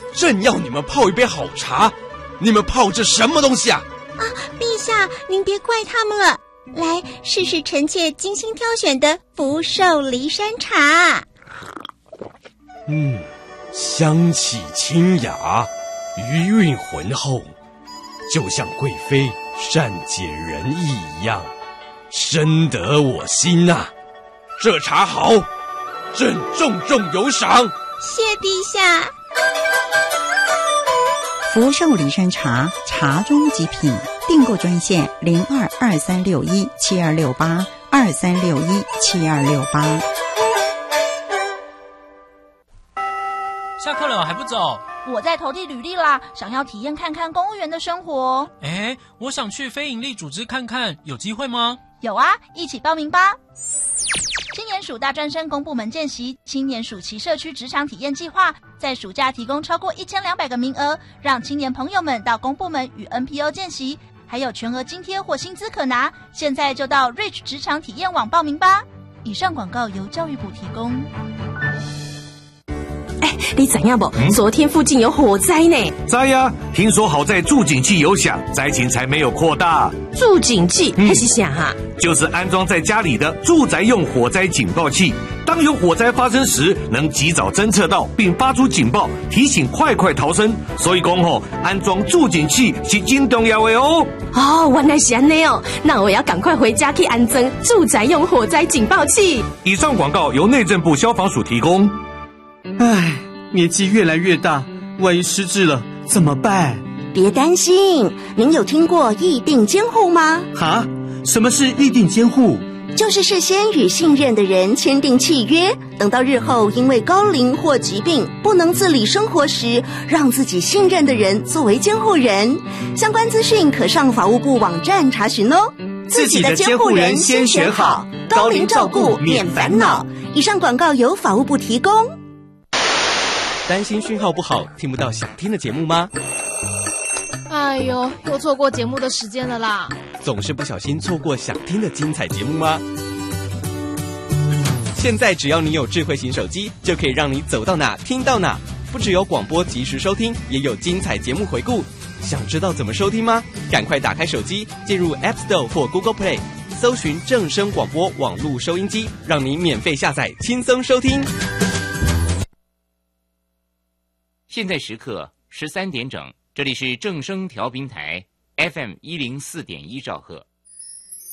正要你们泡一杯好茶，你们泡这什么东西啊？ 啊，陛下，您别怪他们了。来，试试臣妾精心挑选的福寿梨山茶。 香气清雅，余韵浑厚，就像贵妃善解人意一样，深得我心呐。这茶好，朕重重有赏。 谢陛下。 福寿梨山茶，茶中极品。订购专线0223617268，23617268。 下课了还不走？ 我在投递履历啦，想要体验看看公务员的生活。 我想去非营利组织看看，有机会吗？ 有啊，一起报名吧。青年署大专生公部门见习青年暑期社区职场体验计划，在暑假提供超过1200个名额，让青年朋友们到公部门与 NPO 见习，还有全额津贴或薪资可拿。现在就到 Reach 职场体验网报名吧。以上广告由教育部提供。 你知道不？昨天附近有火灾呢。 知呀，听说好在助警器有响，灾情才没有扩大。 助警器那是啥啊？ 就是安装在家里的住宅用火灾警报器，当有火灾发生时，能及早侦测到并发出警报，提醒快逃生。所以讲安装助警器是很重要的哦。 原来是这样哦，那我要赶快回家去安装住宅用火灾警报器。 以上广告由内政部消防署提供。 唉，年纪越来越大，万一失智了怎么办？ 别担心，您有听过议定监护吗？ 哈？什么是议定监护？ 就是事先与信任的人签订契约，等到日后因为高龄或疾病不能自理生活时，让自己信任的人作为监护人。相关资讯可上法务部网站查询哦。 自己的监护人先选好，高龄照顾免烦恼。 以上广告由法务部提供。 担心讯号不好，听不到想听的节目吗？ 哎呦，又错过节目的时间了啦！ 总是不小心错过想听的精彩节目吗？现在只要你有智慧型手机，就可以让你走到哪听到哪。不只有广播及时收听，也有精彩节目回顾。想知道怎么收听吗？赶快打开手机，进入 App Store 或 Google Play， 搜寻正声广播网络收音机，让你免费下载，轻松收听。 现在时刻13点整，这里是正声调频台 FM104.1兆赫。